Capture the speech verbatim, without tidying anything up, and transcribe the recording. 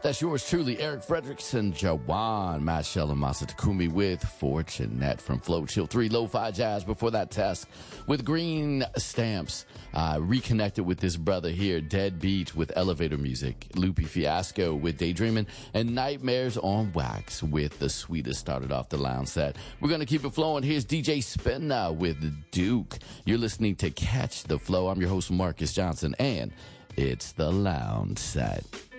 That's yours truly, Eric Frederickson, Jawan, Matt Shell, and Masa Takumi with Fortunate from Flow Chill three, Lo-Fi Jazz. Before that, Test with Green Stamps. Uh, reconnected with this brother here, Dead Beat with Elevator Music, Loopy Fiasco with Daydreamin', and Nightmares on Wax with The Sweetest started off the lounge set. We're going to keep it flowing. Here's D J Spin now with Duke. You're listening to Catch the Flow. I'm your host, Marcus Johnson, and it's the lounge set.